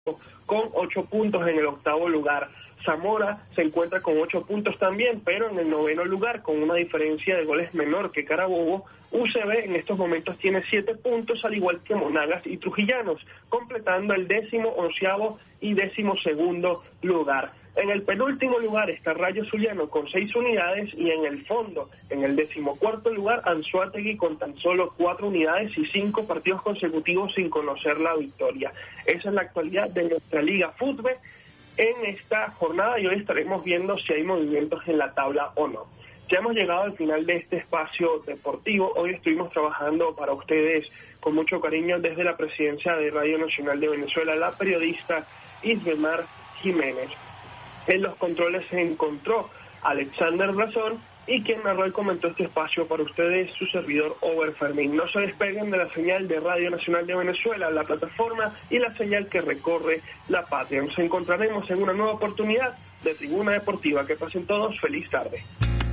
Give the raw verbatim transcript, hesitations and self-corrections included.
con ocho puntos en el octavo lugar. Zamora se encuentra con ocho puntos también, pero en el noveno lugar, con una diferencia de goles menor que Carabobo. U C B en estos momentos tiene siete puntos, al igual que Monagas y Trujillanos, completando el décimo, onceavo y décimo segundo lugar. En el penúltimo lugar está Rayo Zuliano con seis unidades y en el fondo, en el decimocuarto lugar, Anzoátegui con tan solo cuatro unidades y cinco partidos consecutivos sin conocer la victoria. Esa es la actualidad de nuestra Liga Fútbol en esta jornada y hoy estaremos viendo si hay movimientos en la tabla o no. Ya hemos llegado al final de este espacio deportivo. Hoy estuvimos trabajando para ustedes con mucho cariño desde la presidencia de Radio Nacional de Venezuela, la periodista Isbemar Jiménez. En los controles se encontró Alexander Brazón y quien narró y comentó este espacio para ustedes, su servidor Over Fermín. No se despeguen de la señal de Radio Nacional de Venezuela, la plataforma y la señal que recorre la patria. Nos encontraremos en una nueva oportunidad de Tribuna Deportiva. Que pasen todos, feliz tarde.